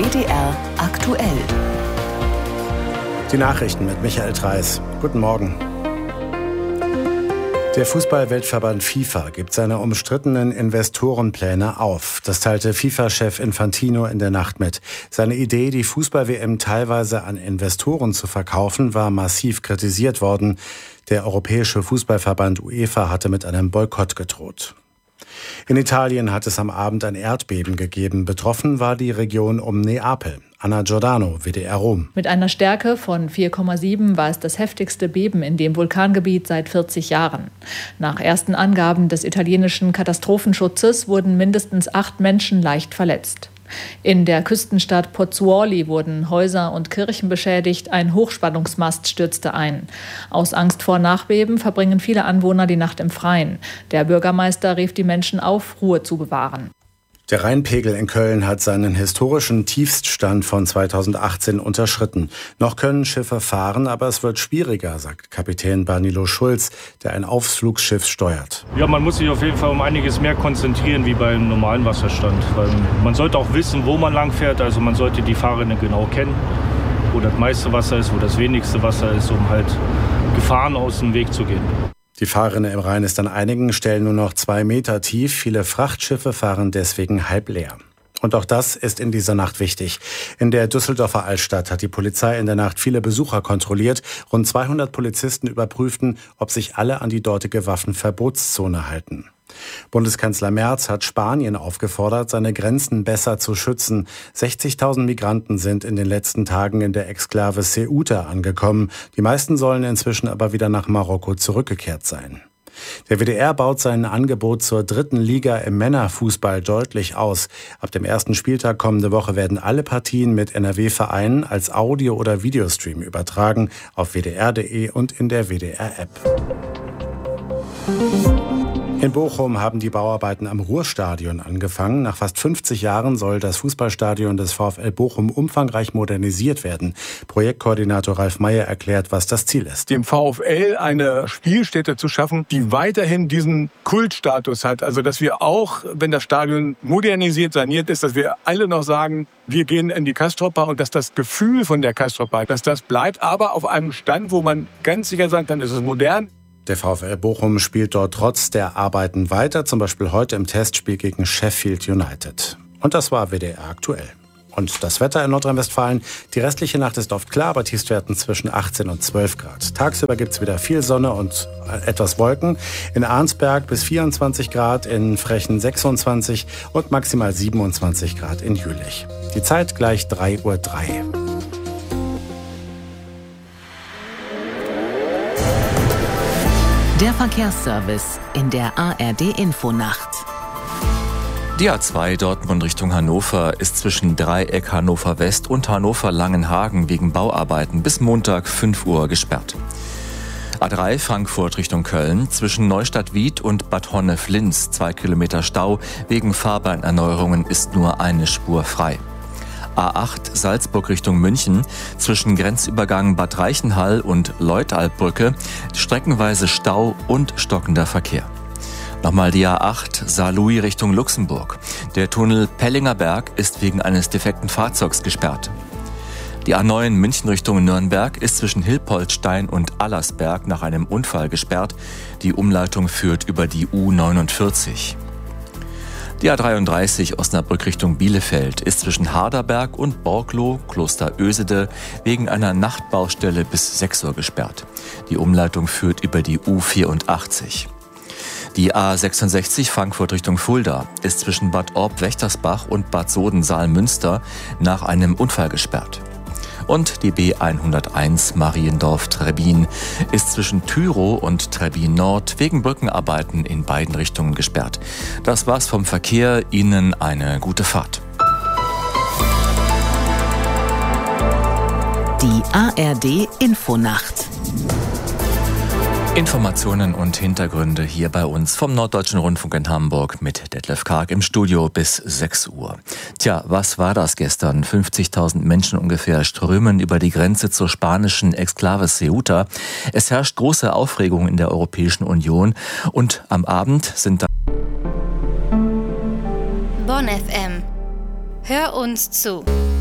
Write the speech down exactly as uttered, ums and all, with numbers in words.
W D R aktuell. Die Nachrichten mit Michael Treis. Guten Morgen. Der Fußball-Weltverband FIFA gibt seine umstrittenen Investorenpläne auf. Das teilte FIFA-Chef Infantino in der Nacht mit. Seine Idee, die Fußball-W M teilweise an Investoren zu verkaufen, war massiv kritisiert worden. Der Europäische Fußballverband UEFA hatte mit einem Boykott gedroht. In Italien hat es am Abend ein Erdbeben gegeben. Betroffen war die Region um Neapel. Anna Giordano, W D R Rom. Mit einer Stärke von vier Komma sieben war es das heftigste Beben in dem Vulkangebiet seit vierzig Jahren. Nach ersten Angaben des italienischen Katastrophenschutzes wurden mindestens acht Menschen leicht verletzt. In der Küstenstadt Pozzuoli wurden Häuser und Kirchen beschädigt, ein Hochspannungsmast stürzte ein. Aus Angst vor Nachbeben verbringen viele Anwohner die Nacht im Freien. Der Bürgermeister rief die Menschen auf, Ruhe zu bewahren. Der Rheinpegel in Köln hat seinen historischen Tiefststand von zweitausendachtzehn unterschritten. Noch können Schiffe fahren, aber es wird schwieriger, sagt Kapitän Barnilo Schulz, der ein Ausflugsschiff steuert. Ja, man muss sich auf jeden Fall um einiges mehr konzentrieren wie beim normalen Wasserstand. Weil man sollte auch wissen, wo man lang fährt. Also man sollte die Fahrrinne genau kennen, wo das meiste Wasser ist, wo das wenigste Wasser ist, um halt Gefahren aus dem Weg zu gehen. Die Fahrrinne im Rhein ist an einigen Stellen nur noch zwei Meter tief. Viele Frachtschiffe fahren deswegen halb leer. Und auch das ist in dieser Nacht wichtig. In der Düsseldorfer Altstadt hat die Polizei in der Nacht viele Besucher kontrolliert. Rund zweihundert Polizisten überprüften, ob sich alle an die dortige Waffenverbotszone halten. Bundeskanzler Merz hat Spanien aufgefordert, seine Grenzen besser zu schützen. sechzigtausend Migranten sind in den letzten Tagen in der Exklave Ceuta angekommen. Die meisten sollen inzwischen aber wieder nach Marokko zurückgekehrt sein. Der W D R baut sein Angebot zur dritten Liga im Männerfußball deutlich aus. Ab dem ersten Spieltag kommende Woche werden alle Partien mit N R W-Vereinen als Audio- oder Videostream übertragen auf w d r punkt d e und in der W D R-App. In Bochum haben die Bauarbeiten am Ruhrstadion angefangen. Nach fast fünfzig Jahren soll das Fußballstadion des VfL Bochum umfangreich modernisiert werden. Projektkoordinator Ralf Meyer erklärt, was das Ziel ist. Dem VfL eine Spielstätte zu schaffen, die weiterhin diesen Kultstatus hat. Also dass wir auch, wenn das Stadion modernisiert, saniert ist, dass wir alle noch sagen, wir gehen in die Castroper und dass das Gefühl von der Castroper, dass das bleibt, aber auf einem Stand, wo man ganz sicher sagt, dann ist es modern. Der VfL Bochum spielt dort trotz der Arbeiten weiter, zum Beispiel heute im Testspiel gegen Sheffield United. Und das war W D R aktuell. Und das Wetter in Nordrhein-Westfalen. Die restliche Nacht ist oft klar, bei Tiefstwerten zwischen achtzehn und zwölf Grad. Tagsüber gibt es wieder viel Sonne und etwas Wolken. In Arnsberg bis vierundzwanzig Grad, in Frechen sechsundzwanzig und maximal siebenundzwanzig Grad in Jülich. Die Zeit gleich drei Uhr drei. Der Verkehrsservice in der A R D-Infonacht. Die A zwei Dortmund Richtung Hannover ist zwischen Dreieck Hannover West und Hannover Langenhagen wegen Bauarbeiten bis Montag fünf Uhr gesperrt. A drei Frankfurt Richtung Köln zwischen Neustadt-Wied und Bad Honnef-Linz zwei Kilometer Stau. Wegen Fahrbahnerneuerungen ist nur eine Spur frei. A acht Salzburg Richtung München zwischen Grenzübergang Bad Reichenhall und Leutalpbrücke streckenweise Stau und stockender Verkehr. Nochmal die A acht Saarlouis Richtung Luxemburg. Der Tunnel Pellinger Berg ist wegen eines defekten Fahrzeugs gesperrt. Die A neun München Richtung Nürnberg ist zwischen Hilpoltstein und Allersberg nach einem Unfall gesperrt. Die Umleitung führt über die U neunundvierzig. Die A dreiunddreißig Osnabrück Richtung Bielefeld ist zwischen Harderberg und Borglow, Kloster Ösede, wegen einer Nachtbaustelle bis sechs Uhr gesperrt. Die Umleitung führt über die U vierundachtzig. Die A sechsundsechzig Frankfurt Richtung Fulda ist zwischen Bad Orb-Wächtersbach und Bad Soden-Saalmünster nach einem Unfall gesperrt. Und die B hunderteins Mariendorf-Trebbin ist zwischen Tyrow und Trebbin Nord wegen Brückenarbeiten in beiden Richtungen gesperrt. Das war's vom Verkehr. Ihnen eine gute Fahrt. Die A R D-Infonacht. Informationen und Hintergründe hier bei uns vom Norddeutschen Rundfunk in Hamburg mit Detlef Karg im Studio bis sechs Uhr. Tja, was war das gestern? fünfzigtausend Menschen ungefähr strömen über die Grenze zur spanischen Exklave Ceuta. Es herrscht große Aufregung in der Europäischen Union und am Abend sind dann Bonn F M. Hör uns zu.